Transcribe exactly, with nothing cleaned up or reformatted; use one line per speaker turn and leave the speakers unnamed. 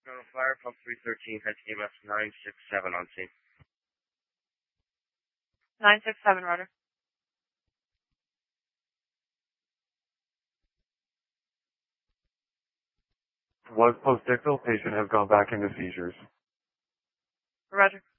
Total fire, pump three thirteen, head E M S nine six seven on scene.
nine six seven, roger.
Was post-ictal, patient has gone back into seizures.
Roger.